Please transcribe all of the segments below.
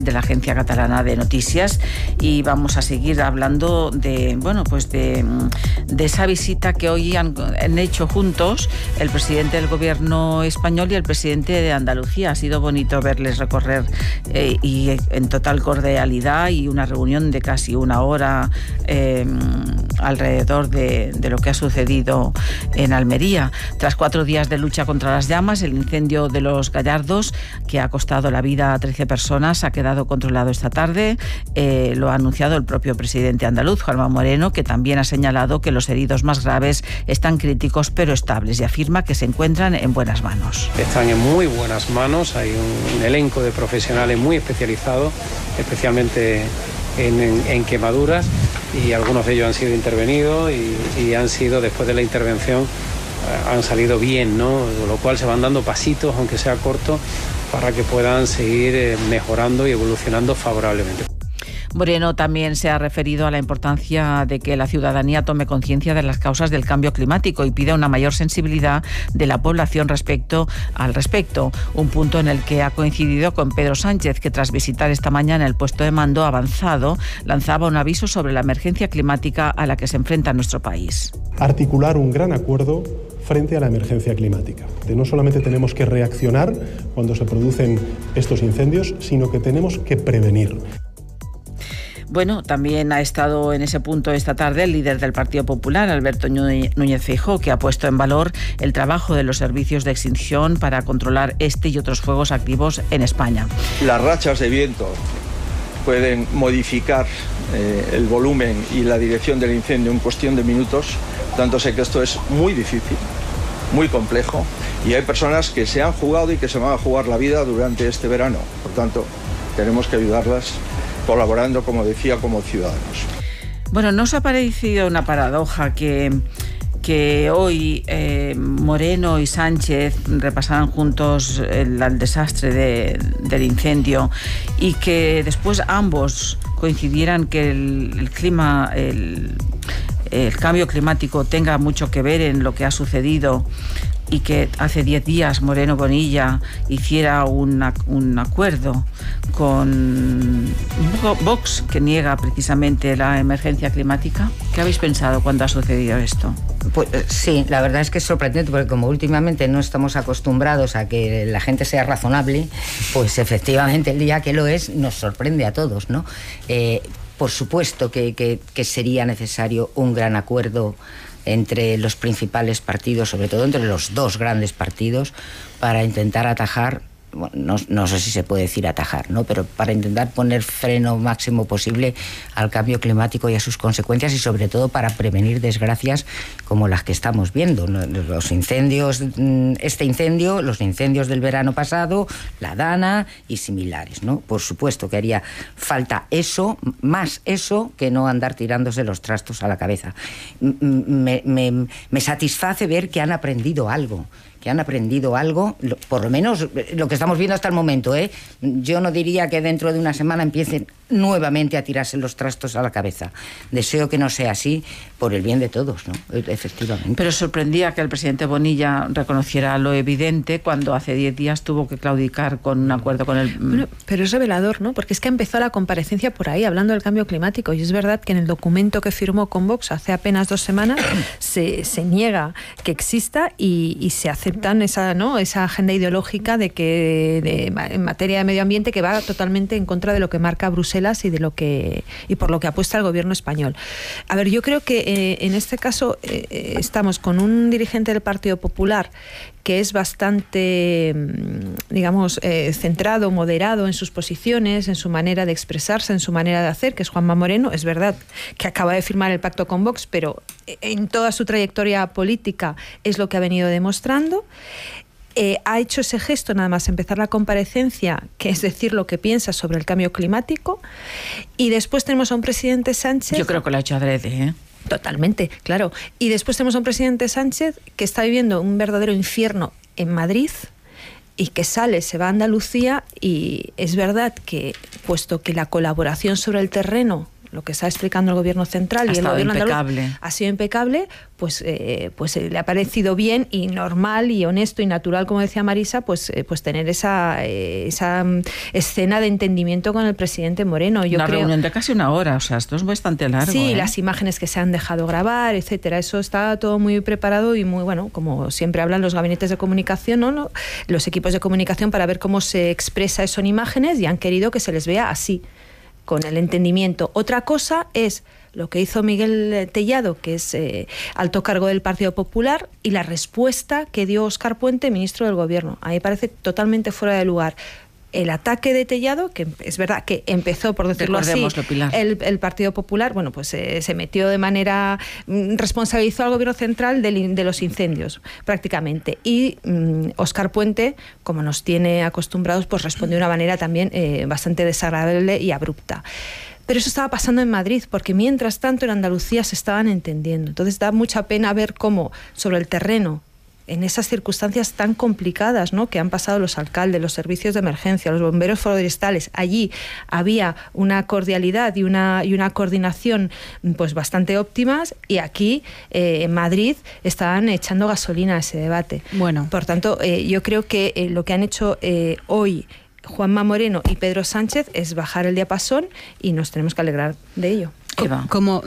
de la Agencia Catalana de Noticias, y vamos a seguir hablando de esa visita que hoy han hecho juntos el presidente del gobierno español y el presidente de Andalucía. Ha sido bonito verles recorrer y en total cordialidad, y una reunión de casi una hora alrededor de lo que ha sucedido en Almería. Tras 4 días de lucha contra las llamas, el incendio de Los Gallardos, que ha costado la vida a 13 personas, ha quedado controlado esta tarde. Lo ha anunciado el propio presidente andaluz, Juanma Moreno, que también ha señalado que los heridos más graves están críticos pero estables, y afirma que se encuentran en buenas manos. Están en muy buenas manos, hay un elenco de profesionales muy especializados, especialmente en quemaduras, y algunos de ellos han sido intervenidos y han sido, después de la intervención, han salido bien, ¿no? Con lo cual se van dando pasitos, aunque sea corto, para que puedan seguir mejorando y evolucionando favorablemente. Moreno también se ha referido a la importancia de que la ciudadanía tome conciencia de las causas del cambio climático y pide una mayor sensibilidad de la población al respecto, un punto en el que ha coincidido con Pedro Sánchez, que tras visitar esta mañana el puesto de mando avanzado, lanzaba un aviso sobre la emergencia climática a la que se enfrenta nuestro país. Articular un gran acuerdo frente a la emergencia climática. No solamente tenemos que reaccionar cuando se producen estos incendios, sino que tenemos que prevenir. Bueno, también ha estado en ese punto esta tarde el líder del Partido Popular, Alberto Núñez Feijóo, que ha puesto en valor el trabajo de los servicios de extinción para controlar este y otros fuegos activos en España. Las rachas de viento pueden modificar el volumen y la dirección del incendio en cuestión de minutos, tanto sé que esto es muy difícil, muy complejo, y hay personas que se han jugado y que se van a jugar la vida durante este verano. Por tanto, tenemos que ayudarlas colaborando, como decía, como ciudadanos. Bueno, ¿no os ha parecido una paradoja que hoy Moreno y Sánchez repasaran juntos el desastre del incendio, y que después ambos coincidieran que el cambio climático tenga mucho que ver en lo que ha sucedido, y que hace 10 días Moreno Bonilla hiciera un acuerdo con Vox, que niega precisamente la emergencia climática? ¿Qué habéis pensado cuando ha sucedido esto? Pues sí, la verdad es que es sorprendente, porque como últimamente no estamos acostumbrados a que la gente sea razonable, pues efectivamente el día que lo es nos sorprende a todos, ¿no? Por supuesto que sería necesario un gran acuerdo entre los principales partidos, sobre todo entre los 2 grandes partidos, para intentar atajar, bueno, no sé si se puede decir atajar, ¿no? Pero para intentar poner freno máximo posible al cambio climático y a sus consecuencias, y sobre todo para prevenir desgracias como las que estamos viendo, ¿no? Los incendios, este incendio, los incendios del verano pasado, la Dana y similares, ¿no? Por supuesto que haría falta eso, más eso, que no andar tirándose los trastos a la cabeza. Me satisface ver que han aprendido algo, por lo menos lo que estamos viendo hasta el momento, ¿eh? Yo no diría que dentro de una semana empiecen nuevamente a tirarse los trastos a la cabeza. Deseo que no sea así, por el bien de todos, ¿no? Efectivamente. Pero sorprendía que el presidente Bonilla reconociera lo evidente cuando hace 10 días tuvo que claudicar con un acuerdo con el... Bueno, pero es revelador, ¿no? Porque es que empezó la comparecencia por ahí, hablando del cambio climático, y es verdad que en el documento que firmó con Vox hace apenas 2 semanas se niega que exista, y se aceptan esa agenda ideológica en materia de medio ambiente, que va totalmente en contra de lo que marca Bruselas y por lo que apuesta el gobierno español. A ver, yo creo que en este caso estamos con un dirigente del Partido Popular que es bastante, centrado, moderado en sus posiciones, en su manera de expresarse, en su manera de hacer, que es Juanma Moreno. Es verdad que acaba de firmar el pacto con Vox, pero en toda su trayectoria política es lo que ha venido demostrando. Ha hecho ese gesto nada más empezar la comparecencia, que es decir lo que piensa sobre el cambio climático, y después tenemos a un presidente Sánchez... Yo creo que lo ha hecho adrede, ¿eh? Totalmente, claro. Y después tenemos a un presidente Sánchez que está viviendo un verdadero infierno en Madrid, y que se va a Andalucía, y es verdad que, puesto que la colaboración sobre el terreno lo que está explicando el Gobierno central y el Gobierno andaluz ha sido impecable, pues le ha parecido bien y normal y honesto y natural, como decía Marisa, pues tener esa escena de entendimiento con el presidente Moreno. Yo creo, reunión de casi una hora, o sea, esto es bastante largo. Sí, las imágenes que se han dejado grabar, etcétera, eso está todo muy preparado y muy bueno, como siempre hablan los gabinetes de comunicación, ¿no? Los equipos de comunicación, para ver cómo se expresa eso en imágenes, y han querido que se les vea así, con el entendimiento. Otra cosa es lo que hizo Miguel Tellado, que es alto cargo del Partido Popular, y la respuesta que dio Óscar Puente, ministro del Gobierno. A mí me parece totalmente fuera de lugar. El ataque de Tellado, que es verdad que empezó, por decirlo así, el Partido Popular, bueno, pues se metió de manera, responsabilizó al Gobierno central de los incendios, prácticamente. Y Óscar Puente, como nos tiene acostumbrados, pues respondió de una manera también bastante desagradable y abrupta. Pero eso estaba pasando en Madrid, porque mientras tanto en Andalucía se estaban entendiendo. Entonces da mucha pena ver cómo sobre el terreno, en esas circunstancias tan complicadas, ¿no?, que han pasado los alcaldes, los servicios de emergencia, los bomberos forestales, allí había una cordialidad y una coordinación pues bastante óptimas, y aquí en Madrid estaban echando gasolina a ese debate. Bueno. Por tanto, yo creo que lo que han hecho hoy Juanma Moreno y Pedro Sánchez es bajar el diapasón, y nos tenemos que alegrar de ello. Como,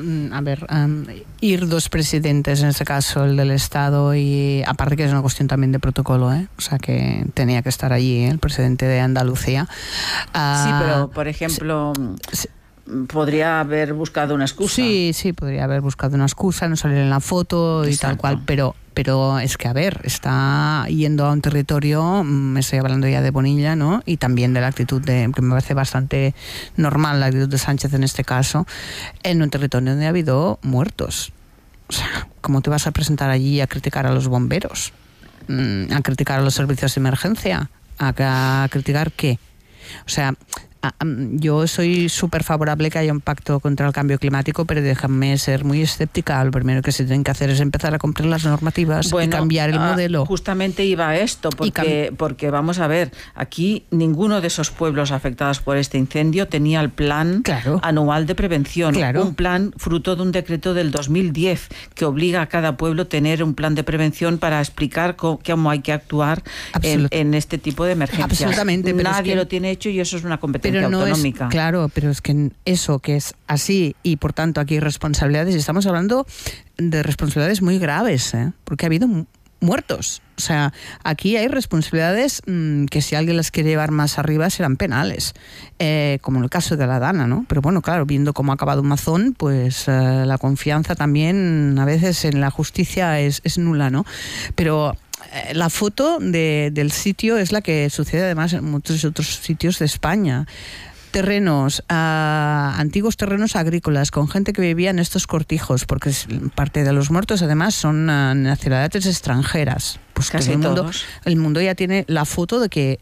ir dos presidentes, en este caso el del Estado, y aparte que es una cuestión también de protocolo, o sea que tenía que estar allí el presidente de Andalucía. Sí, pero por ejemplo... Sí. Podría haber buscado una excusa. Sí, podría haber buscado una excusa, no salir en la foto. Exacto. Y tal cual, pero es que, a ver, está yendo a un territorio, me estoy hablando ya de Bonilla, ¿no? Y también de la actitud que me parece bastante normal, la actitud de Sánchez en este caso, en un territorio donde ha habido muertos. O sea, ¿cómo te vas a presentar allí a criticar a los bomberos? ¿A criticar a los servicios de emergencia? ¿A criticar qué? O sea... Yo soy súper favorable que haya un pacto contra el cambio climático, pero déjame ser muy escéptica. Lo primero que se tiene que hacer es empezar a cumplir las normativas y cambiar el modelo. Justamente iba a esto, porque vamos a ver, aquí ninguno de esos pueblos afectados por este incendio tenía el plan anual de prevención. Un plan fruto de un decreto del 2010 que obliga a cada pueblo a tener un plan de prevención para explicar cómo hay que actuar en este tipo de emergencias. Absolutamente. Nadie lo tiene hecho, y eso es una competencia autonómica. Claro, pero es que eso que es así, y por tanto aquí hay responsabilidades, y estamos hablando de responsabilidades muy graves, porque ha habido muertos. O sea, aquí hay responsabilidades que si alguien las quiere llevar más arriba serán penales, como en el caso de la Dana, ¿no? Pero bueno, claro, viendo cómo ha acabado Mazón, pues la confianza también a veces en la justicia es nula, ¿no? Pero la foto del sitio es la que sucede además en muchos otros sitios de España. Terrenos, antiguos terrenos agrícolas, con gente que vivía en estos cortijos, porque parte de los muertos además son nacionalidades extranjeras. Pues casi el mundo ya tiene la foto de que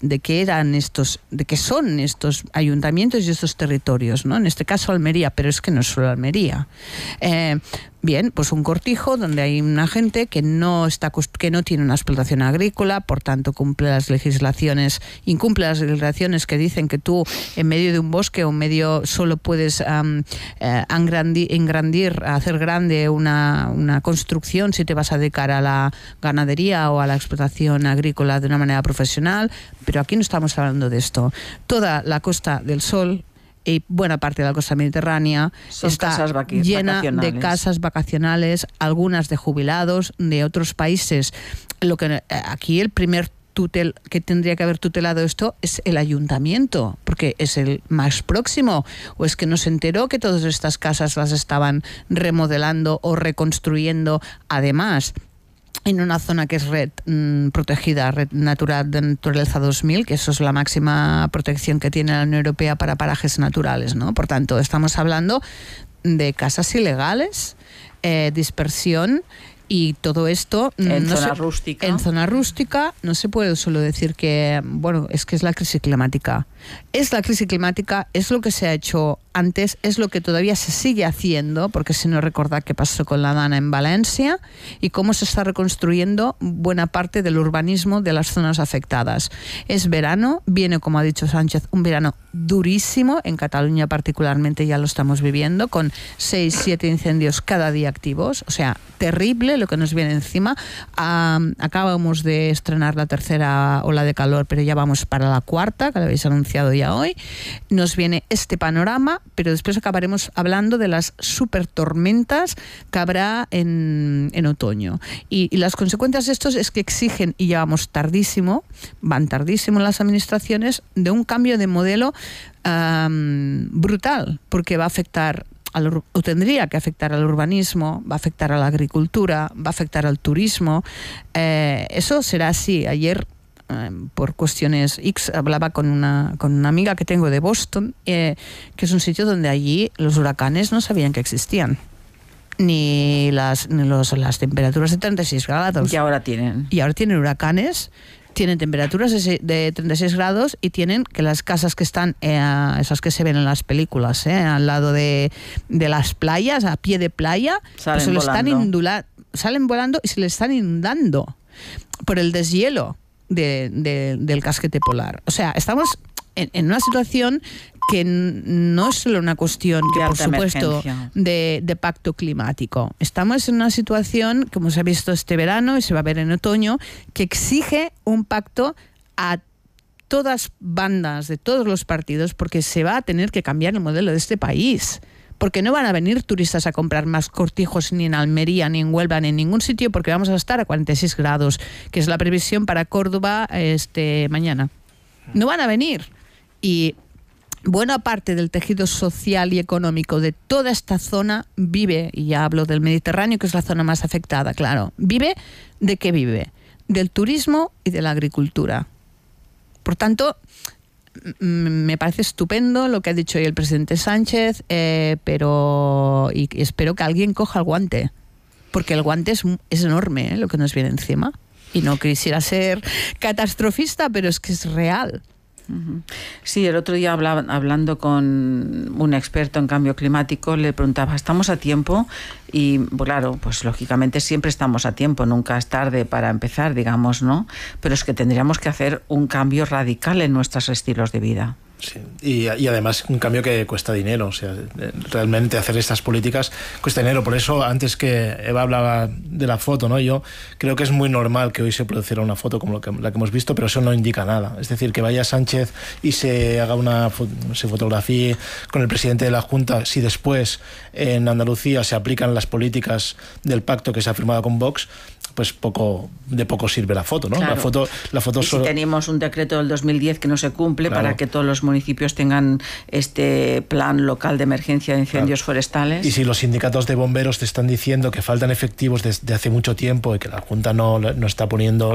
son estos ayuntamientos y estos territorios, ¿no? En este caso Almería, pero es que no es solo Almería. Bien, pues un cortijo donde hay una gente que no tiene una explotación agrícola, por tanto incumple las legislaciones que dicen que tú en medio de un bosque o en medio solo puedes engrandir, hacer grande una construcción si te vas a dedicar a la ganadería o a la explotación agrícola de una manera profesional, pero aquí no estamos hablando de esto. Toda la Costa del Sol y buena parte de la costa mediterránea está llena de casas vacacionales, algunas de jubilados de otros países. Lo que aquí el primer que tendría que haber tutelado esto es el ayuntamiento, porque es el más próximo, o es que no se enteró que todas estas casas las estaban remodelando o reconstruyendo, además en una zona que es red protegida, red natural de naturaleza 2000, que eso es la máxima protección que tiene la Unión Europea para parajes naturales, ¿no? Por tanto, estamos hablando de casas ilegales, dispersión, y todo esto en zona rústica. No se puede solo decir que, bueno, es que es la crisis climática. Es la crisis climática, es lo que se ha hecho antes es lo que todavía se sigue haciendo, porque si no recordad qué pasó con la Dana en Valencia y cómo se está reconstruyendo buena parte del urbanismo de las zonas afectadas. Es verano, viene, como ha dicho Sánchez, un verano durísimo, en Cataluña particularmente ya lo estamos viviendo, con 6-7 incendios cada día activos, o sea, terrible lo que nos viene encima. Acabamos de estrenar la tercera ola de calor, pero ya vamos para la cuarta, que lo habéis anunciado ya hoy. Nos viene este panorama, pero después acabaremos hablando de las super tormentas que habrá en otoño. Y las consecuencias de esto es que exigen, y ya vamos tardísimo, van tardísimo las administraciones, de un cambio de modelo brutal, porque va a afectar o tendría que afectar al urbanismo, va a afectar a la agricultura, va a afectar al turismo. Eso será así. Ayer, por cuestiones X, hablaba con una amiga que tengo de Boston, que es un sitio donde allí los huracanes no sabían que existían. Ni las temperaturas de 36 grados. Y ahora tienen huracanes. Tienen temperaturas de 36 grados y tienen que las casas que están, esas que se ven en las películas, al lado de las playas, a pie de playa, pues salen volando y se le están inundando por el deshielo del casquete polar. O sea, estamos en una situación que no es solo una cuestión que, por supuesto, de pacto climático. Estamos en una situación, como se ha visto este verano y se va a ver en otoño, que exige un pacto a todas bandas, de todos los partidos, porque se va a tener que cambiar el modelo de este país. Porque no van a venir turistas a comprar más cortijos ni en Almería, ni en Huelva, ni en ningún sitio, porque vamos a estar a 46 grados, que es la previsión para Córdoba mañana. No van a venir. Y buena parte del tejido social y económico de toda esta zona vive, y ya hablo del Mediterráneo, que es la zona más afectada, claro. ¿De qué vive? Del turismo y de la agricultura. Por tanto, me parece estupendo lo que ha dicho hoy el presidente Sánchez, pero espero que alguien coja el guante, porque el guante es enorme, lo que nos viene encima. Y no quisiera ser catastrofista, pero es que es real. Sí, el otro día hablando con un experto en cambio climático, le preguntaba, ¿estamos a tiempo? Y claro, pues lógicamente siempre estamos a tiempo, nunca es tarde para empezar, digamos, ¿no? Pero es que tendríamos que hacer un cambio radical en nuestros estilos de vida. Sí, y además un cambio que cuesta dinero, o sea, realmente hacer estas políticas cuesta dinero. Por eso, antes que Eva hablaba de la foto, ¿no? Yo creo que es muy normal que hoy se produciera una foto como la que hemos visto, pero eso no indica nada. Es decir, que vaya Sánchez y se haga se fotografíe con el presidente de la Junta, si después en Andalucía se aplican las políticas del pacto que se ha firmado con Vox, pues de poco sirve la foto, ¿no? Claro. La foto si tenemos un decreto del 2010 que no se cumple, claro, para que todos los municipios tengan este plan local de emergencia de incendios, claro, forestales. Y si los sindicatos de bomberos te están diciendo que faltan efectivos desde hace mucho tiempo y que la Junta no está poniendo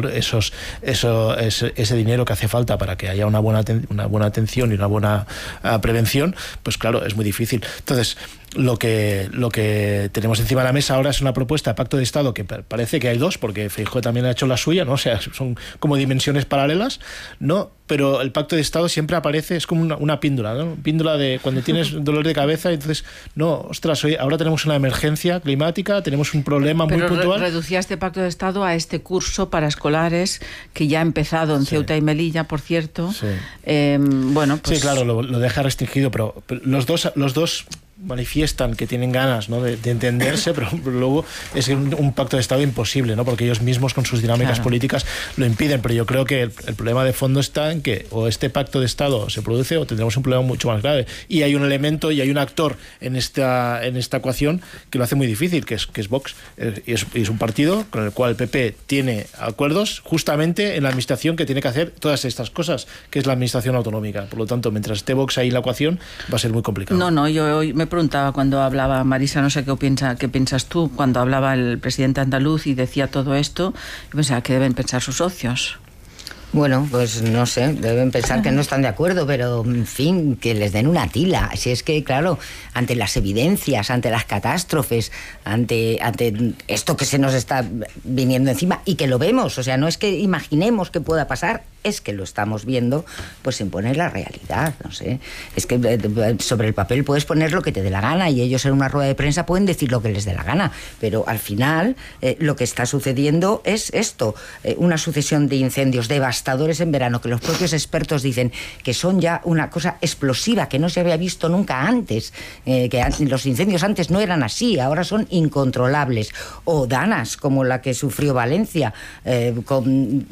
ese dinero que hace falta para que haya una buena atención y una buena prevención, pues claro, es muy difícil. Entonces, lo que tenemos encima de la mesa ahora es una propuesta de pacto de Estado que parece que hay dos, porque Feijóo también ha hecho la suya, ¿no? O sea, son como dimensiones paralelas, ¿no? Pero el pacto de Estado siempre aparece, es como una píldora, ¿no? Píldora de cuando tienes dolor de cabeza, y entonces, no, ostras, ahora tenemos una emergencia climática, tenemos un problema muy puntual. Reducía este pacto de Estado a este curso para escolares que ya ha empezado en Ceuta y Melilla, por cierto. Sí, bueno, pues... sí, claro, lo deja restringido, pero los dos manifiestan que tienen ganas, ¿no?, de entenderse, pero luego es un pacto de Estado imposible, ¿no?, porque ellos mismos con sus dinámicas, claro, políticas lo impiden. Pero yo creo que el problema de fondo está en que o este pacto de Estado se produce o tendremos un problema mucho más grave. Y hay un elemento y hay un actor en esta ecuación que lo hace muy difícil, que es Vox. Y es un partido con el cual el PP tiene acuerdos justamente en la administración que tiene que hacer todas estas cosas, que es la administración autonómica. Por lo tanto, mientras esté Vox ahí en la ecuación, va a ser muy complicado. No, yo hoy me preguntaba cuando hablaba Marisa, no sé qué piensas tú, cuando hablaba el presidente andaluz y decía todo esto, yo pensaba que deben pensar sus socios. Bueno, pues no sé, deben pensar que no están de acuerdo, pero en fin, que les den una tila. Si es que, claro, ante las evidencias, ante las catástrofes, ante esto que se nos está viniendo encima y que lo vemos, o sea, no es que imaginemos que pueda pasar, es que lo estamos viendo, pues se impone la realidad, no sé. Es que sobre el papel puedes poner lo que te dé la gana y ellos en una rueda de prensa pueden decir lo que les dé la gana, pero al final lo que está sucediendo es esto, una sucesión de incendios devastadores en verano, que los propios expertos dicen que son ya una cosa explosiva, que no se había visto nunca antes, que los incendios antes no eran así, ahora son incontrolables, o danas como la que sufrió Valencia, con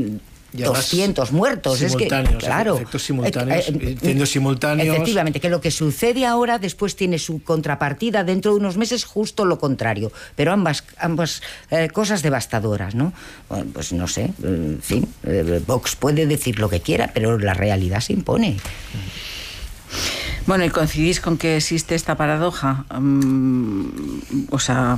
200 muertos, es que, claro, efectos simultáneos, incendios simultáneos. Efectivamente, que lo que sucede ahora después tiene su contrapartida dentro de unos meses, justo lo contrario, pero ambas cosas devastadoras, ¿no? Bueno, pues no sé, en fin, Vox puede decir lo que quiera, pero la realidad se impone. Bueno, ¿y coincidís con que existe esta paradoja? O sea,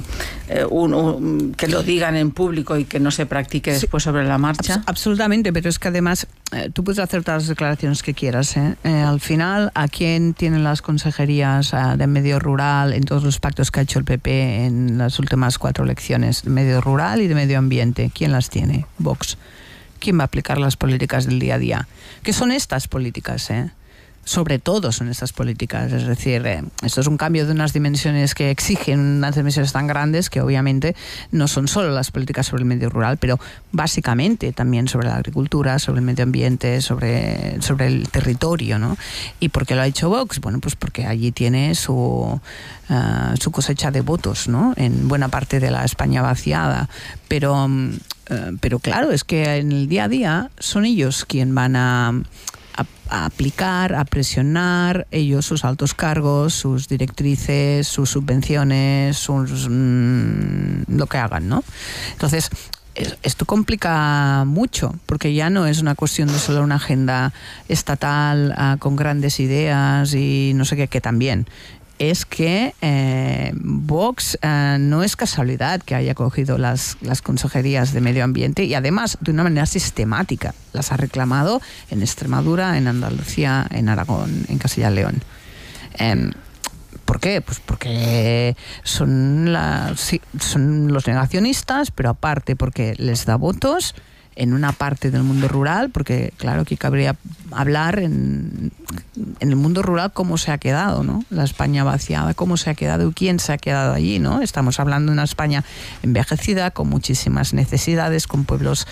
que lo digan en público y que no se practique después sobre la marcha. Absolutamente, pero es que además tú puedes hacer todas las declaraciones que quieras. Al final, ¿a quién tienen las consejerías de medio rural en todos los pactos que ha hecho el PP en las últimas 4 elecciones? De medio rural y de medio ambiente. ¿Quién las tiene? Vox. ¿Quién va a aplicar las políticas del día a día? ¿Qué son estas políticas? Sobre todo son estas políticas, es decir, esto es un cambio de unas dimensiones que exigen unas dimensiones tan grandes que obviamente no son solo las políticas sobre el medio rural, pero básicamente también sobre la agricultura, sobre el medio ambiente, sobre el territorio, ¿no? ¿Y por qué lo ha hecho Vox? Bueno, pues porque allí tiene su cosecha de votos, ¿no? En buena parte de la España vaciada, pero claro, es que en el día a día son ellos quien van a aplicar, a presionar, ellos, sus altos cargos, sus directrices, sus subvenciones, lo que hagan, ¿no? Entonces, esto complica mucho, porque ya no es una cuestión de solo una agenda estatal con grandes ideas y no sé qué, que también. Es que Vox no es casualidad que haya cogido las consejerías de medio ambiente y además de una manera sistemática las ha reclamado en Extremadura, en Andalucía, en Aragón, en Castilla y León. ¿Por qué? Pues porque son los negacionistas, pero aparte porque les da votos en una parte del mundo rural, porque claro, aquí cabría hablar en el mundo rural cómo se ha quedado, ¿no? La España vaciada, cómo se ha quedado y quién se ha quedado allí, ¿no? Estamos hablando de una España envejecida, con muchísimas necesidades, con pueblos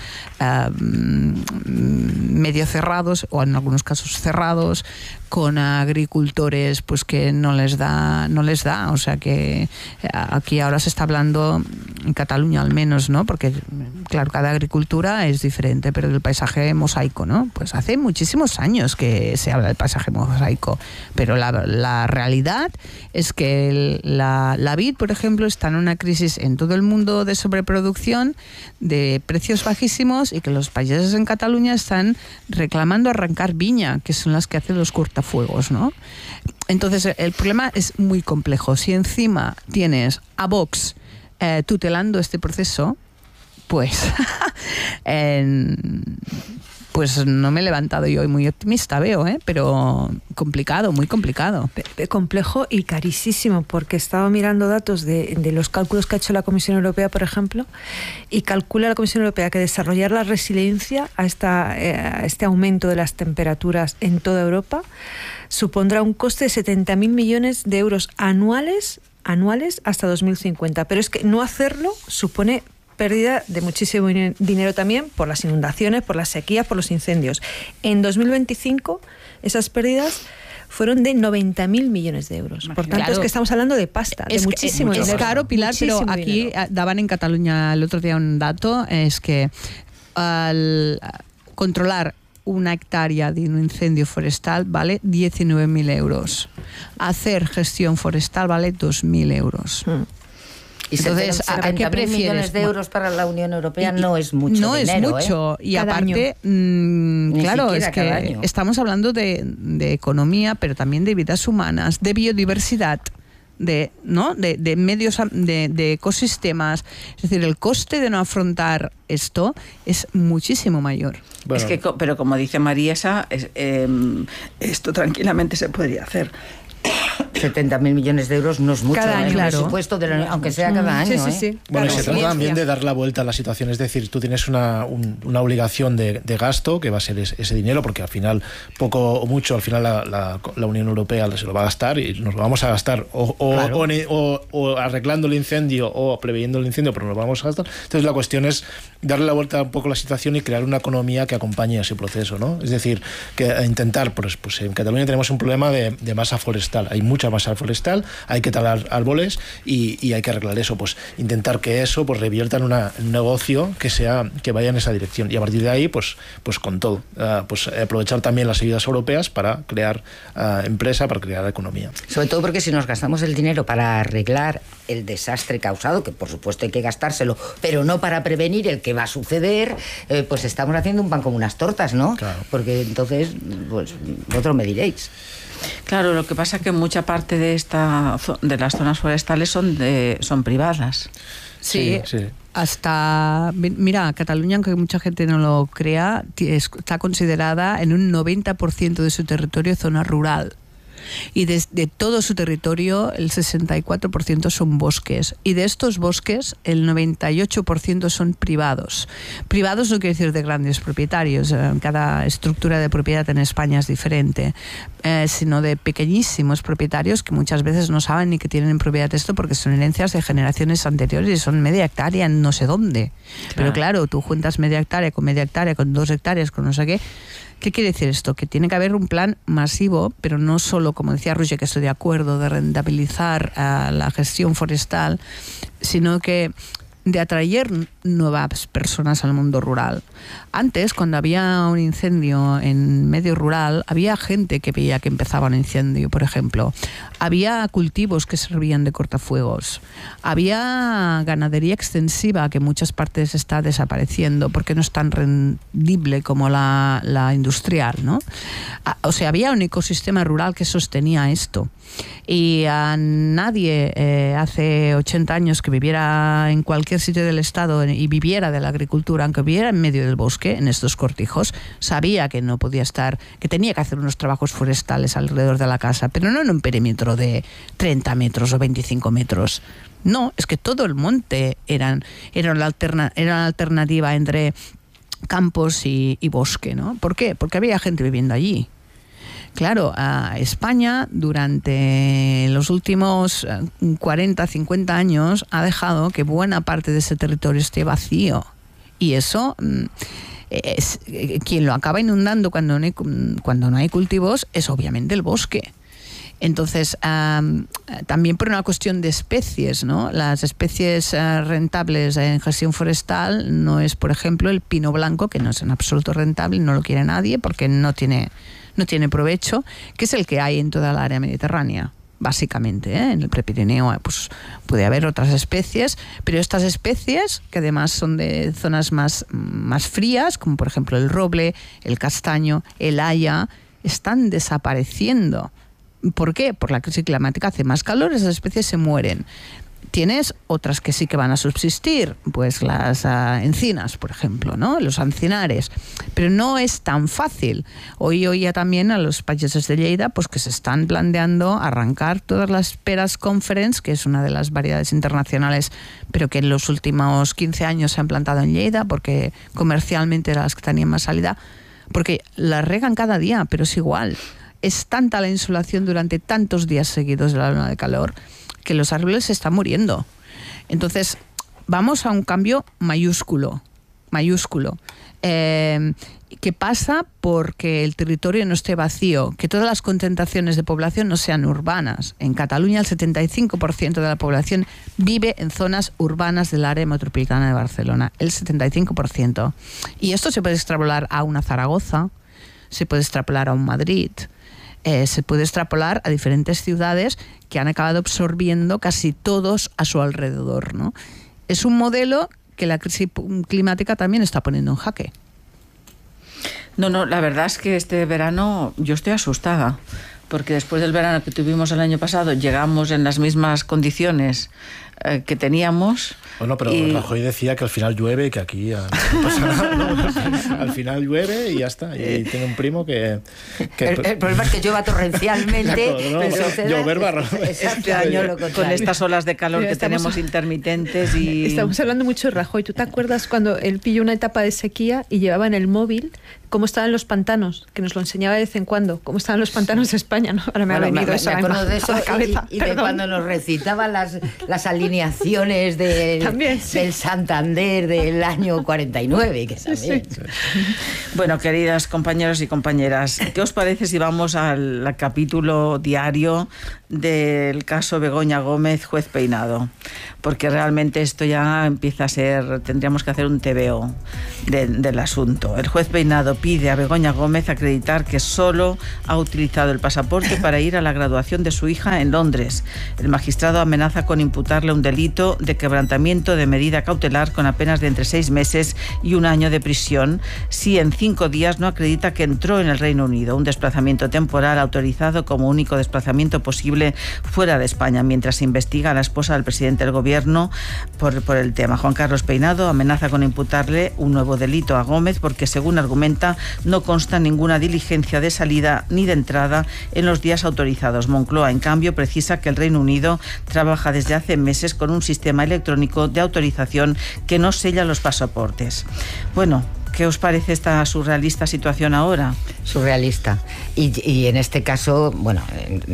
medio cerrados o en algunos casos cerrados, con agricultores pues que no les da, o sea que aquí ahora se está hablando en Cataluña al menos, ¿no? Porque claro, cada agricultura es diferente, pero del paisaje mosaico, ¿no? Pues hace muchísimos años que se habla del paisaje mosaico, pero la realidad es que la vid, por ejemplo, está en una crisis en todo el mundo de sobreproducción, de precios bajísimos, y que los países en Cataluña están reclamando arrancar viña, que son las que hacen los cortafuegos, ¿no? Entonces el problema es muy complejo. Si encima tienes a Vox tutelando este proceso, pues pues no me he levantado yo hoy muy optimista, veo, pero complicado, muy complicado. Complejo y carísimo, porque estaba mirando datos de los cálculos que ha hecho la Comisión Europea, por ejemplo, y calcula la Comisión Europea que desarrollar la resiliencia a este aumento de las temperaturas en toda Europa supondrá un coste de 70.000 millones de euros anuales hasta 2050. Pero es que no hacerlo supone pérdida de muchísimo dinero también por las inundaciones, por las sequías, por los incendios. En 2025 esas pérdidas fueron de 90.000 millones de euros. Por tanto, claro, es que estamos hablando de pasta, de muchísimo dinero. Es caro, Pilar, pero aquí daban en Cataluña el otro día un dato, es que al controlar una hectárea de un incendio forestal vale 19.000 euros. Hacer gestión forestal vale 2.000 euros. Y entonces, ¿a qué prefieres? Millones de euros para la Unión Europea no es mucho dinero. No es mucho. Y cada aparte, claro, es que estamos hablando de economía, pero también de vidas humanas, de biodiversidad, de medios, de ecosistemas. Es decir, el coste de no afrontar esto es muchísimo mayor. Bueno. Es que, pero como dice María, esto tranquilamente se podría hacer. 70.000 millones de euros no es mucho cada año, en el claro. presupuesto, aunque sea cada año. Sí. Bueno, Claro, y se trata sí. también de dar la vuelta a la situación, es decir, tú tienes una obligación de gasto que va a ser ese dinero, porque al final, poco o mucho, al final la Unión Europea se lo va a gastar y nos lo vamos a gastar o arreglando el incendio o preveyendo el incendio, pero nos lo vamos a gastar. Entonces la cuestión es darle la vuelta un poco a la situación y crear una economía que acompañe ese proceso, ¿no? Es decir, que intentar, pues en Cataluña tenemos un problema de masa forestal, hay mucha masa forestal, hay que talar árboles y hay que arreglar eso, pues intentar que eso pues revierta en un negocio que vaya en esa dirección, y a partir de ahí pues con todo, pues aprovechar también las ayudas europeas para crear empresa, para crear economía. Sobre todo porque si nos gastamos el dinero para arreglar el desastre causado, que por supuesto hay que gastárselo, pero no para prevenir el que va a suceder, pues estamos haciendo un pan como unas tortas, ¿no? Claro. Porque entonces, pues vosotros me diréis. Claro, lo que pasa es que mucha parte de las zonas forestales son privadas. Sí. Hasta, mira, Cataluña, aunque mucha gente no lo crea, está considerada en un 90% de su territorio zona rural. Y de todo su territorio el 64% son bosques, y de estos bosques el 98% son privados. Privados no quiere decir de grandes propietarios, cada estructura de propiedad en España es diferente, sino de pequeñísimos propietarios que muchas veces no saben ni que tienen en propiedad esto, porque son herencias de generaciones anteriores y son media hectárea en no sé dónde. Claro. Pero claro, tú juntas media hectárea, con 2 hectáreas, con no sé qué. ¿Qué quiere decir esto? Que tiene que haber un plan masivo, pero no solo, como decía Roger, que estoy de acuerdo, de rentabilizar la gestión forestal, sino que de atraer nuevas personas al mundo rural. Antes, cuando había un incendio en medio rural, había gente que veía que empezaba un incendio, por ejemplo. Había cultivos que servían de cortafuegos. Había ganadería extensiva que en muchas partes está desapareciendo porque no es tan rendible como la industrial, ¿no? O sea, había un ecosistema rural que sostenía esto. Y a nadie hace 80 años que viviera en cualquier sitio del estado y viviera de la agricultura, aunque viviera en medio del bosque, en estos cortijos, sabía que no podía estar, que tenía que hacer unos trabajos forestales alrededor de la casa, pero no en un perímetro de 30 metros o 25 metros. No, es que todo el monte era la alternativa entre campos y bosque, ¿no? ¿Por qué? Porque había gente viviendo allí. Claro, España durante los últimos 40, 50 años ha dejado que buena parte de ese territorio esté vacío. Y eso, quien lo acaba inundando cuando no hay cultivos es obviamente el bosque. Entonces, también por una cuestión de especies, ¿no? Las especies rentables en gestión forestal no es, por ejemplo, el pino blanco, que no es en absoluto rentable, no lo quiere nadie porque no tiene provecho, que es el que hay en toda la área mediterránea, básicamente, ¿eh? En el Prepirineo pues puede haber otras especies, pero estas especies, que además son de zonas más frías, como por ejemplo el roble, el castaño, el haya, están desapareciendo. ¿Por qué? Por la crisis climática. Hace más calor, esas especies se mueren. Tienes otras que sí que van a subsistir, pues las encinas, por ejemplo, ¿no? Los encinares. Pero no es tan fácil. Hoy oía también a los pageses de Lleida pues que se están planteando arrancar todas las peras conference, que es una de las variedades internacionales, pero que en los últimos 15 años se han plantado en Lleida porque comercialmente eran las que tenían más salida, porque las regan cada día, pero es igual. Es tanta la insolación durante tantos días seguidos de la ola de calor que los árboles se están muriendo. Entonces, vamos a un cambio mayúsculo, que pasa porque el territorio no esté vacío, que todas las concentraciones de población no sean urbanas. En Cataluña el 75% de la población vive en zonas urbanas del área metropolitana de Barcelona, el 75%. Y esto se puede extrapolar a una Zaragoza, se puede extrapolar a un Madrid, se puede extrapolar a diferentes ciudades que han acabado absorbiendo casi todos a su alrededor, ¿no? Es un modelo que la crisis climática también está poniendo en jaque. No, la verdad es que este verano yo estoy asustada, porque después del verano que tuvimos el año pasado llegamos en las mismas condiciones que teníamos. Bueno, pero Rajoy decía que al final llueve y que aquí no pasa nada, ¿no? Al final llueve y ya está. Y tiene un primo que el problema es que llueva torrencialmente. Exacto, llover barro. Este año con estas olas de calor que tenemos intermitentes y... Estamos hablando mucho de Rajoy. ¿Tú te acuerdas cuando él pilló una etapa de sequía y llevaba en el móvil cómo estaban los pantanos? Que nos lo enseñaba de vez en cuando. Cómo estaban los pantanos de España, ¿no? Ahora me ha venido eso de eso a la cabeza. Y de cuando nos recitaba las alineaciones del Santander del año 49, que también. Sí. Bueno, queridas compañeros y compañeras, ¿qué os parece si vamos al capítulo diario del caso Begoña Gómez, juez Peinado? Porque realmente esto ya empieza a ser... Tendríamos que hacer un TVO del asunto. El juez Peinado pide a Begoña Gómez acreditar que solo ha utilizado el pasaporte para ir a la graduación de su hija en Londres. El magistrado amenaza con imputarle un delito de quebrantamiento de medida cautelar con apenas de entre 6 meses y 1 año de prisión si en 5 días no acredita que entró en el Reino Unido, un desplazamiento temporal autorizado como único desplazamiento posible fuera de España, mientras se investiga a la esposa del presidente del gobierno por el tema. Juan Carlos Peinado amenaza con imputarle un nuevo delito a Gómez porque, según argumenta, no consta ninguna diligencia de salida ni de entrada en los días autorizados. Moncloa, en cambio, precisa que el Reino Unido trabaja desde hace meses con un sistema electrónico de autorización que no sella los pasaportes. Bueno, ¿qué os parece esta surrealista situación ahora? Surrealista. Y en este caso, bueno,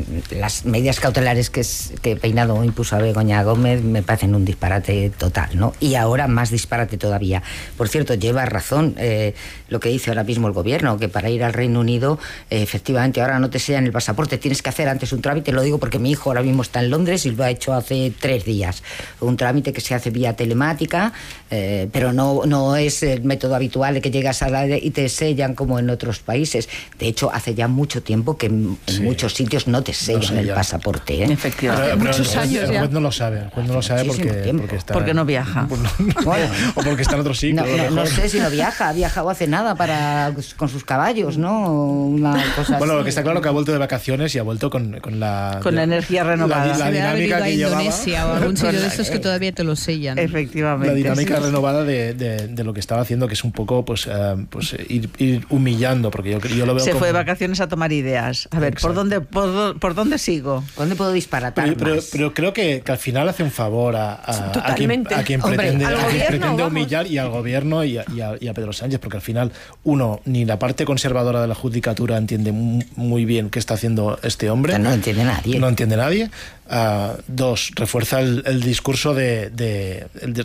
las medidas cautelares que Peinado impuso a Begoña Gómez me parecen un disparate total, ¿no? Y ahora más disparate todavía. Por cierto, lleva razón lo que dice ahora mismo el gobierno, que para ir al Reino Unido, efectivamente, ahora no te sellan el pasaporte, tienes que hacer antes un trámite, lo digo porque mi hijo ahora mismo está en Londres y lo ha hecho hace 3 días. Un trámite que se hace vía telemática, pero no es el método habitual de que llegas a y te sellan como en otros países. De hecho, hace ya mucho tiempo que en muchos sitios no te sellan el pasaporte. Efectivamente. Muchos años el ya. juez no lo sabe. El juez no lo sabe porque no viaja. O porque está en otro sitio. No sé si no viaja. Ha viajado hace nada con sus caballos, ¿no? Una cosa bueno, así. Lo que está claro que ha vuelto de vacaciones y ha vuelto con la energía renovada. La dinámica que llevaba. Indonesia o algún sitio de estos que todavía te lo sellan. Efectivamente. La dinámica renovada de lo que estaba haciendo, que es un poco pues ir humillando, porque yo lo veo se como... fue de vacaciones a tomar ideas. A ver, ¿por dónde sigo? ¿Dónde puedo disparatar pero creo que al final hace un favor a quien pretende humillar, y al gobierno y a Pedro Sánchez, porque al final, uno, ni la parte conservadora de la judicatura entiende muy bien qué está haciendo este hombre. No entiende nadie. 2, refuerza el discurso de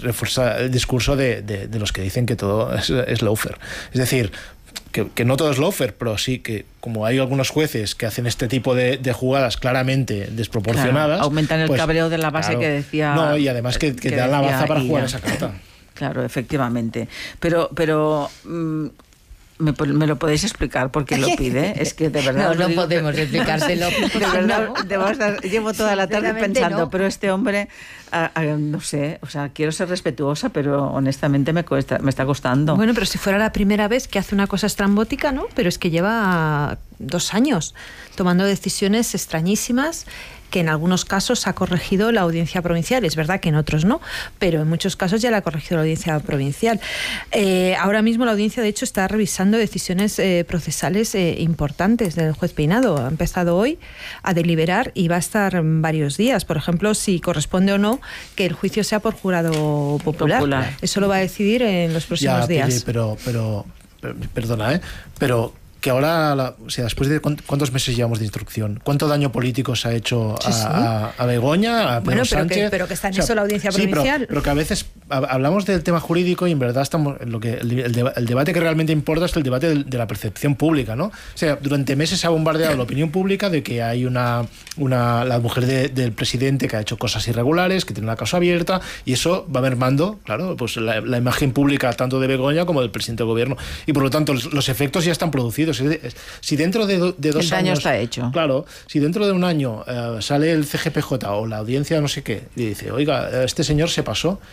los que dicen que todo es lawfare. Es decir, que no todo es lawfare, pero sí que como hay algunos jueces que hacen este tipo de jugadas claramente desproporcionadas, claro, aumentan el cabreo de la base, claro, que decía... No, y además que te dan la baza para jugar esa carta. Claro, efectivamente. Pero ¿me lo podéis explicar por qué lo pide? Es que de verdad... No podemos explicárselo. De verdad, llevo toda la tarde pensando, pero este hombre, no sé, o sea, quiero ser respetuosa, pero honestamente me está costando. Bueno, pero si fuera la primera vez que hace una cosa estrambótica, ¿no? Pero es que lleva 2 años tomando decisiones extrañísimas que en algunos casos ha corregido la audiencia provincial. Es verdad que en otros no, pero en muchos casos ya la ha corregido la audiencia provincial. Ahora mismo la audiencia, de hecho, está revisando decisiones procesales importantes del juez Peinado. Ha empezado hoy a deliberar y va a estar varios días. Por ejemplo, si corresponde o no que el juicio sea por jurado popular. Eso lo va a decidir en los próximos días. Pero perdona, pero que ahora, o sea, después de cuántos meses llevamos de instrucción, cuánto daño político se ha hecho a Begoña, a Pedro Sánchez. Pero que está en eso la audiencia provincial. Pero que a veces hablamos del tema jurídico y en verdad estamos el debate que realmente importa es el debate de la percepción pública, ¿no? O sea, durante meses se ha bombardeado la opinión pública de que hay la mujer del presidente que ha hecho cosas irregulares, que tiene una causa abierta, y eso va mermando, claro, pues la imagen pública tanto de Begoña como del presidente del gobierno, y por lo tanto los efectos ya están producidos. Si dentro de 2 años... El daño está hecho. Claro, si dentro de 1 año sale el CGPJ o la audiencia no sé qué y dice, oiga, este señor se pasó, bueno,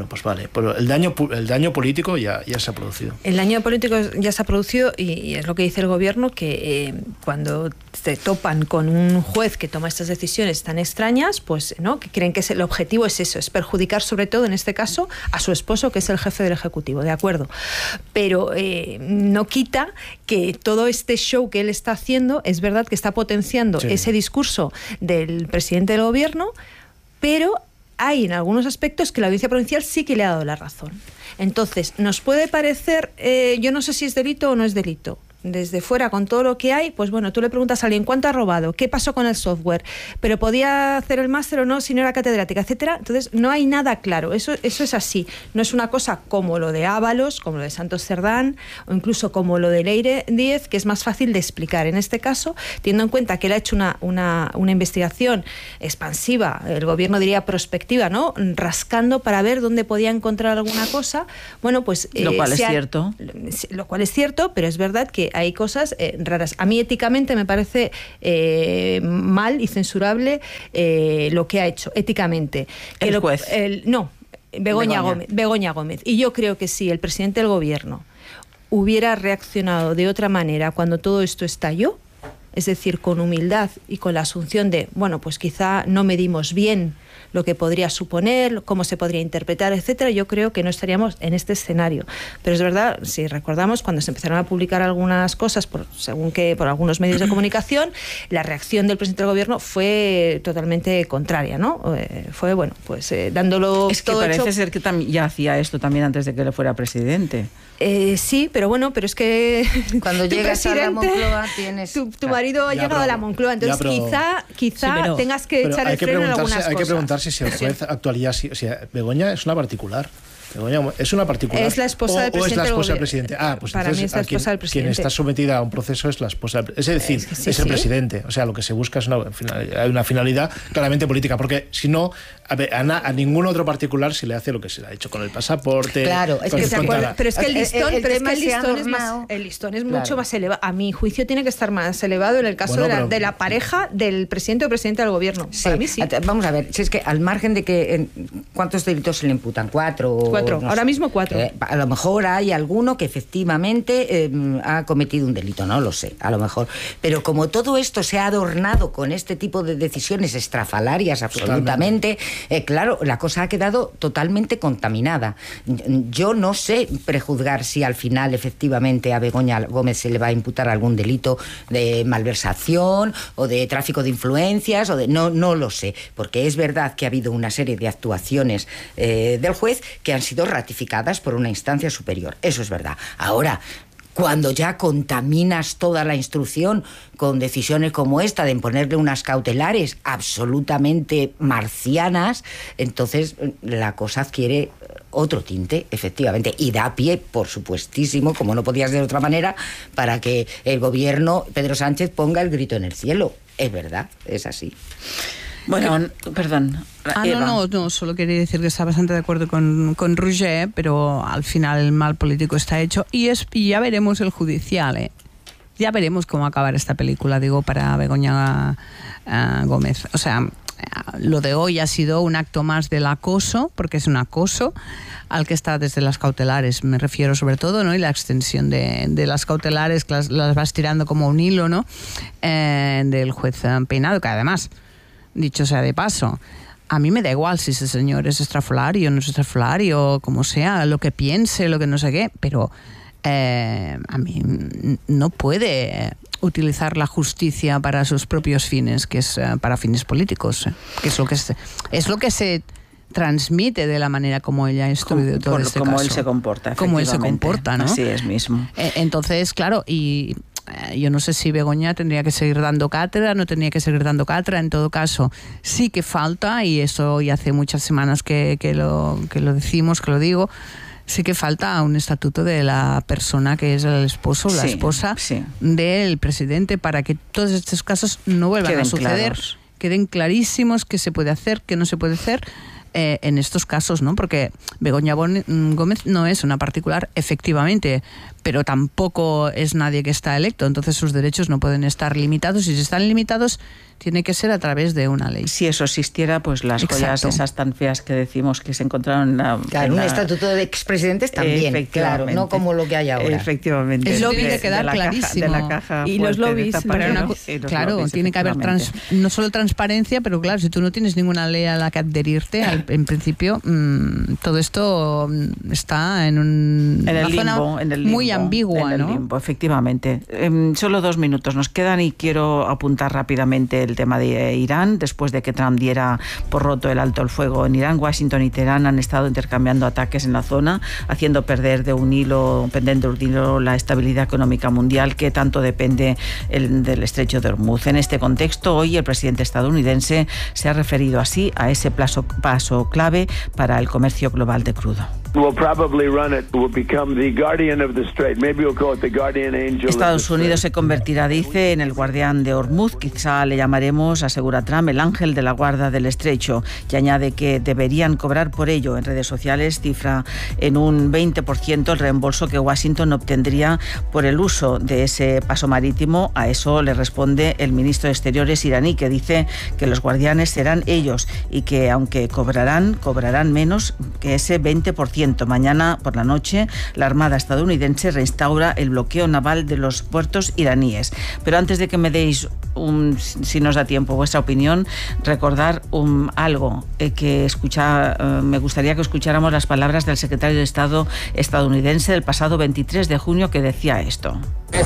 pues vale, pero el daño político ya se ha producido. El daño político ya se ha producido y es lo que dice el gobierno, que cuando se topan con un juez que toma estas decisiones tan extrañas, pues no, que creen que el objetivo es eso, es perjudicar sobre todo en este caso a su esposo, que es el jefe del Ejecutivo, de acuerdo, pero no quita que todo este show que él está haciendo, es verdad que está potenciando ese discurso del presidente del gobierno, pero hay en algunos aspectos que la Audiencia Provincial sí que le ha dado la razón. Entonces, nos puede parecer, yo no sé si es delito o no es delito. Desde fuera, con todo lo que hay, pues bueno, tú le preguntas a alguien cuánto ha robado, qué pasó con el software, pero podía hacer el máster o no si no era catedrática, etcétera. Entonces, no hay nada claro. Eso es así. No es una cosa como lo de Ábalos, como lo de Santos Cerdán, o incluso como lo de Leire Díez, que es más fácil de explicar. En este caso, teniendo en cuenta que él ha hecho una investigación expansiva, el gobierno diría prospectiva, ¿no? Rascando para ver dónde podía encontrar alguna cosa. Bueno, pues lo cual es cierto. Lo cual es cierto, pero es verdad que hay cosas raras. A mí éticamente me parece mal y censurable lo que ha hecho, éticamente. El juez. Begoña Gómez. Y yo creo que si el presidente del gobierno hubiera reaccionado de otra manera cuando todo esto estalló, es decir, con humildad y con la asunción de, bueno, pues quizá no medimos bien lo que podría suponer, cómo se podría interpretar, etcétera, yo creo que no estaríamos en este escenario. Pero es verdad, si recordamos, cuando se empezaron a publicar algunas cosas por algunos medios de comunicación, la reacción del presidente del gobierno fue totalmente contraria, ¿no? Fue, bueno, pues dándolo es que todo parece hecho. ser que ya hacía esto también antes de que él fuera presidente. Sí, pero bueno, pero es que cuando llegas a la Moncloa tienes... Tu marido ha llegado a la Moncloa, entonces quizá tengas que echar el freno en algunas cosas. Hay que preguntarse si el juez actuaría así. O sea, Begoña es una particular. Begoña es una particular. Es la esposa del presidente. O es la esposa del presidente. Pues para mí es la esposa del presidente. Quien está sometida a un proceso es la esposa del presidente. Es decir, es el presidente. O sea, lo que se busca es una finalidad claramente política. Porque si no, a ningún otro particular se le hace lo que se le ha hecho con el pasaporte. Claro, es que se acuerda. Pero es que el listón es mucho más elevado. A mi juicio tiene que estar más elevado en el caso de la pareja del presidente o presidente del gobierno. Sí. Para mí sí. Vamos a ver, si es que al margen de que ¿cuántos delitos se le imputan? 4. Ahora mismo 4. A lo mejor hay alguno que efectivamente ha cometido un delito, no lo sé, a lo mejor. Pero como todo esto se ha adornado con este tipo de decisiones estrafalarias absolutamente, claro, la cosa ha quedado totalmente contaminada. Yo no sé prejuzgar si al final efectivamente a Begoña Gómez se le va a imputar algún delito de malversación o de tráfico de influencias, no lo sé, porque es verdad que ha habido una serie de actuaciones del juez que han sido ratificadas por una instancia superior. Eso es verdad. Ahora, cuando ya contaminas toda la instrucción con decisiones como esta de imponerle unas cautelares absolutamente marcianas, entonces la cosa adquiere otro tinte, efectivamente, y da pie, por supuestísimo, como no podía ser de otra manera, para que el gobierno, Pedro Sánchez, ponga el grito en el cielo. Es verdad, es así. Bueno, perdón. No, solo quería decir que está bastante de acuerdo con Roger, pero al final el mal político está hecho y ya veremos el judicial, Ya veremos cómo acabar esta película, digo, para Begoña Gómez. O sea, lo de hoy ha sido un acto más del acoso, porque es un acoso al que está desde las cautelares, me refiero sobre todo, ¿no? Y la extensión de las cautelares, que las vas tirando como un hilo, ¿no? Del juez Peinado, que además, dicho sea de paso, a mí me da igual si ese señor es estrafalario, no es estrafalario, como sea, lo que piense, lo que no sé qué, pero a mí no puede utilizar la justicia para sus propios fines, que es para fines políticos, que es lo que se transmite de la manera como ella ha instruido todo este caso. Como él se comporta, como él se comporta, ¿no? Así es mismo. Entonces, claro, y yo no sé si Begoña tendría que seguir dando cátedra, no tendría que seguir dando cátedra. En todo caso, sí que falta, y eso ya hace muchas semanas que lo decimos, que lo digo, sí que falta un estatuto de la persona que es el esposo o la esposa del presidente, para que todos estos casos no vuelvan a suceder. Queden clarísimos qué se puede hacer, qué no se puede hacer, en estos casos, ¿no? Porque Begoña Gómez no es una particular, efectivamente, pero tampoco es nadie que está electo, entonces sus derechos no pueden estar limitados, y si están limitados tiene que ser a través de una ley. Si eso existiera, pues las joyas esas tan feas que decimos que se encontraron en un estatuto de expresidentes también, claro, no como lo que hay ahora. Efectivamente. El lobby tiene que quedar clarísimo. De la caja y los lobbies. Claro, tiene que haber no solo transparencia, pero claro, si tú no tienes ninguna ley a la que adherirte, en principio todo esto está en una zona muy ambigua, en el limbo, efectivamente. Solo 2 minutos nos quedan y quiero apuntar rápidamente el tema de Irán. Después de que Trump diera por roto el alto el fuego en Irán, Washington y Teherán han estado intercambiando ataques en la zona, haciendo perder de un hilo la estabilidad económica mundial que tanto depende del estrecho de Hormuz. En este contexto, hoy el presidente estadounidense se ha referido así a ese paso clave para el comercio global de crudo. Estados Unidos se convertirá, dice, en el guardián de Hormuz. Quizá le llamaremos, asegura Trump, el ángel de la guarda del estrecho, y añade que deberían cobrar por ello. En redes sociales cifra en un 20% el reembolso que Washington obtendría por el uso de ese paso marítimo. A eso le responde el ministro de Exteriores iraní, que dice que los guardianes serán ellos y que aunque cobrarán menos que ese 20%. Mañana por la noche la Armada estadounidense reinstaura el bloqueo naval de los puertos iraníes. Pero antes de que me deis, si nos da tiempo, vuestra opinión, recordar algo que me gustaría que escucháramos las palabras del secretario de Estado estadounidense del pasado 23 de junio, que decía esto.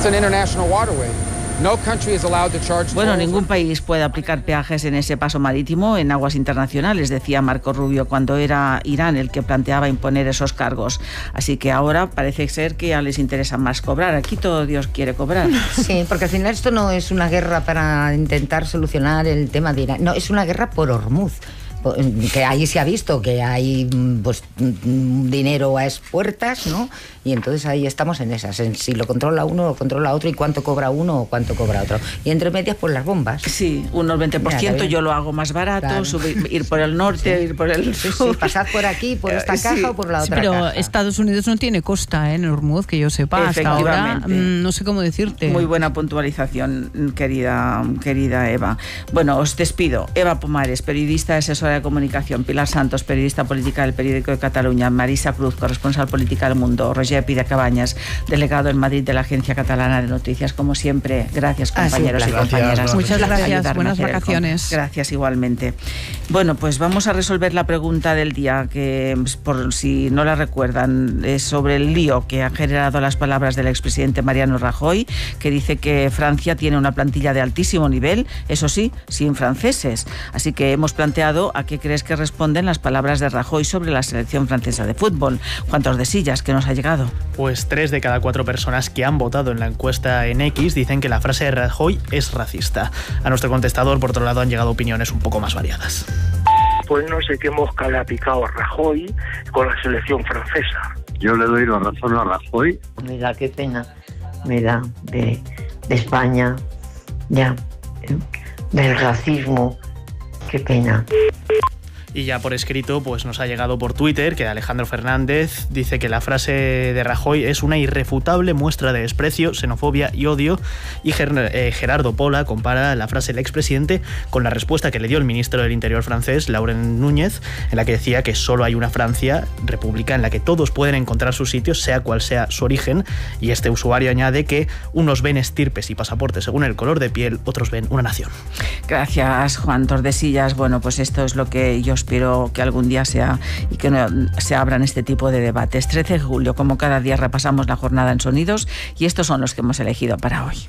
Bueno, ningún país puede aplicar peajes en ese paso marítimo en aguas internacionales, decía Marco Rubio cuando era Irán el que planteaba imponer esos cargos. Así que ahora parece ser que ya les interesa más cobrar. Aquí todo Dios quiere cobrar. Sí, porque al final esto no es una guerra para intentar solucionar el tema de Irán. No, es una guerra por Hormuz. Que ahí se ha visto que hay pues dinero a expuertas, ¿no? Y entonces ahí estamos en esas, en si lo controla uno, lo controla otro, y cuánto cobra uno o cuánto cobra otro. Y entre medias, pues las bombas. Sí, unos 20%, yo lo hago más barato, claro. Ir por el norte, ir por el sur. Sí, pasad por aquí, por esta caja o por la otra pero caja. Estados Unidos no tiene costa en Hormuz, que yo sepa, hasta ahora, no sé cómo decirte. Muy buena puntualización, querida Eva. Bueno, os despido. Eva Pomares, periodista, asesora de comunicación; Pilar Santos, periodista política del Periódico de Cataluña; Marisa Cruz, corresponsal política del Mundo; Roger Pidecabañas, delegado en Madrid de la Agencia Catalana de Noticias. Como siempre, gracias, compañeros y compañeras. Muchas gracias, buenas vacaciones. Gracias igualmente. Bueno, pues vamos a resolver la pregunta del día, que por si no la recuerdan, es sobre el lío que han generado las palabras del expresidente Mariano Rajoy, que dice que Francia tiene una plantilla de altísimo nivel, eso sí, sin franceses. Así que hemos planteado a qué crees que responden las palabras de Rajoy sobre la selección francesa de fútbol. Juan Tordesillas, ¿qué nos ha llegado? Pues 3 de cada 4 personas que han votado en la encuesta en X dicen que la frase de Rajoy es racista. A nuestro contestador, por otro lado, han llegado opiniones un poco más variadas. Pues no sé qué mosca le ha picado a Rajoy con la selección francesa. Yo le doy la razón a Rajoy. Mira, qué pena me da de España, ya, del racismo, qué pena. Y ya por escrito, pues nos ha llegado por Twitter que Alejandro Fernández dice que la frase de Rajoy es una irrefutable muestra de desprecio, xenofobia y odio. Y Gerardo Pola compara la frase del expresidente con la respuesta que le dio el ministro del Interior francés, Laurent Núñez, en la que decía que solo hay una Francia, república, en la que todos pueden encontrar sus sitios, sea cual sea su origen. Y este usuario añade que unos ven estirpes y pasaportes según el color de piel, otros ven una nación. Gracias, Juan Tordesillas. Bueno, pues esto es lo que yo espero que algún día sea y que no se abran este tipo de debates. 13 de julio, como cada día, repasamos la jornada en sonidos y estos son los que hemos elegido para hoy.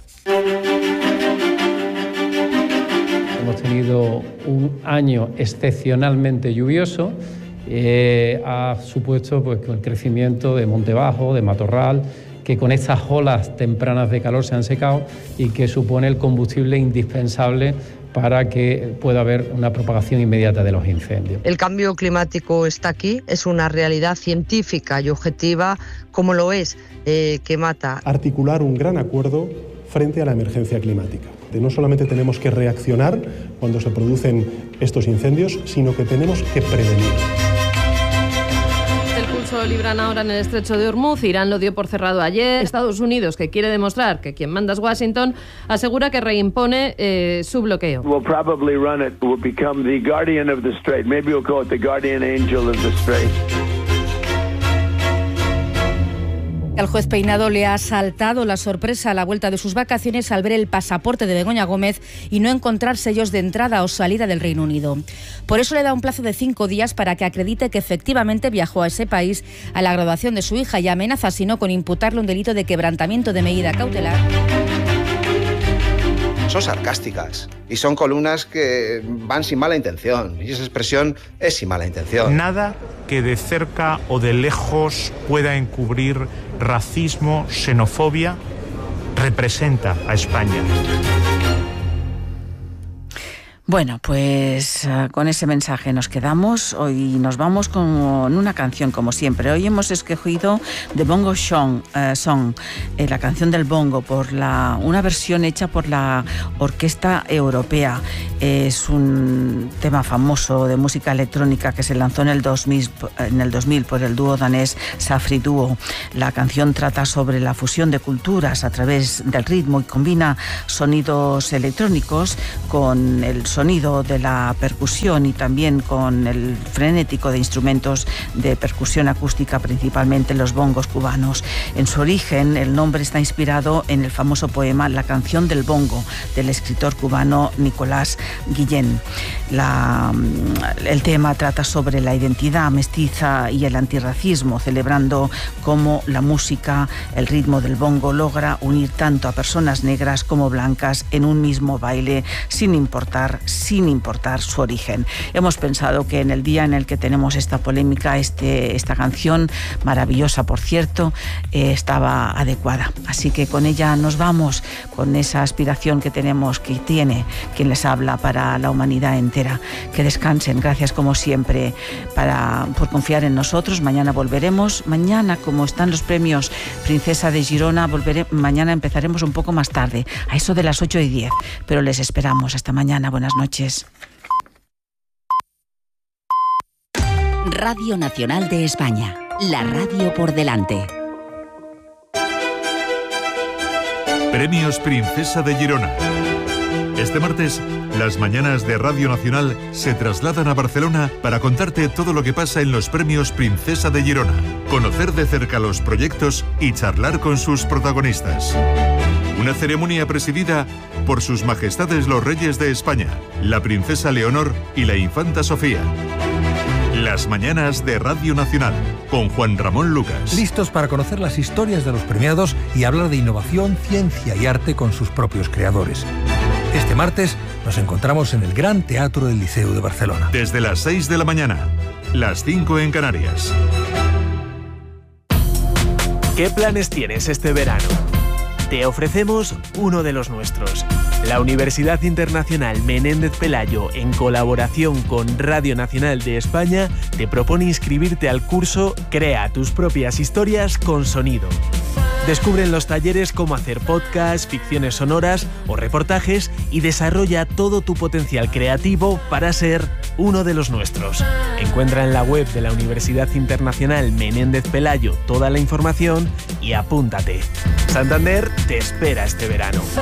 Hemos tenido un año excepcionalmente lluvioso. Ha supuesto pues, el crecimiento de monte bajo, de matorral, que con estas olas tempranas de calor se han secado y que supone el combustible indispensable para que pueda haber una propagación inmediata de los incendios. El cambio climático está aquí, es una realidad científica y objetiva, como lo es, que mata. Articular un gran acuerdo frente a la emergencia climática. De no solamente tenemos que reaccionar cuando se producen estos incendios, sino que tenemos que prevenir. El pulso libran ahora en el estrecho de Hormuz. Irán lo dio por cerrado ayer. Estados Unidos, que quiere demostrar que quien manda es Washington, asegura que reimpone su bloqueo. We'll probably run it. We'll become the guardian of the strait. Maybe we'll call it the guardian angel of the strait. Al juez Peinado le ha saltado la sorpresa a la vuelta de sus vacaciones al ver el pasaporte de Begoña Gómez y no encontrar sellos de entrada o salida del Reino Unido. Por eso le da un plazo de 5 días para que acredite que efectivamente viajó a ese país a la graduación de su hija y amenaza, sino con imputarle un delito de quebrantamiento de medida cautelar. Son sarcásticas y son columnas que van sin mala intención, y esa expresión es sin mala intención. Nada que de cerca o de lejos pueda encubrir racismo, xenofobia, representa a España. Bueno, pues con ese mensaje nos quedamos. Hoy nos vamos con una canción, como siempre. Hoy hemos escogido The Bongo Song, la canción del bongo, por una versión hecha por la Orquesta Europea. Es un tema famoso de música electrónica que se lanzó en el 2000 por el dúo danés Safri Duo. La canción trata sobre la fusión de culturas a través del ritmo y combina sonidos electrónicos con el sonido de la percusión y también con el frenético de instrumentos de percusión acústica, principalmente los bongos cubanos. En su origen, el nombre está inspirado en el famoso poema La canción del bongo, del escritor cubano Nicolás Guillén. El tema trata sobre la identidad mestiza y el antirracismo, celebrando cómo la música, el ritmo del bongo logra unir tanto a personas negras como blancas en un mismo baile, sin importar su origen. Hemos pensado que en el día en el que tenemos esta polémica, esta canción, maravillosa por cierto, estaba adecuada. Así que con ella nos vamos, con esa aspiración que tiene quien les habla para la humanidad entera. Que descansen, gracias como siempre por confiar en nosotros. Mañana volveremos. Mañana, como están los premios Princesa de Girona, mañana empezaremos un poco más tarde, a eso de las 8:10, pero les esperamos. Hasta mañana, buenas noches. Radio Nacional de España, la radio por delante. Premios Princesa de Girona. Este martes, las mañanas de Radio Nacional se trasladan a Barcelona para contarte todo lo que pasa en los Premios Princesa de Girona, conocer de cerca los proyectos y charlar con sus protagonistas. Una ceremonia presidida por sus majestades los reyes de España, la princesa Leonor y la infanta Sofía. Las mañanas de Radio Nacional, con Juan Ramón Lucas. Listos para conocer las historias de los premiados y hablar de innovación, ciencia y arte con sus propios creadores. Este martes nos encontramos en el Gran Teatro del Liceu de Barcelona. Desde las 6 de la mañana, las 5 en Canarias. ¿Qué planes tienes este verano? Te ofrecemos uno de los nuestros. La Universidad Internacional Menéndez Pelayo, en colaboración con Radio Nacional de España, te propone inscribirte al curso Crea tus propias historias con sonido. Descubre en los talleres cómo hacer podcasts, ficciones sonoras o reportajes y desarrolla todo tu potencial creativo para ser uno de los nuestros. Encuentra en la web de la Universidad Internacional Menéndez Pelayo toda la información y apúntate. Santander te espera este verano.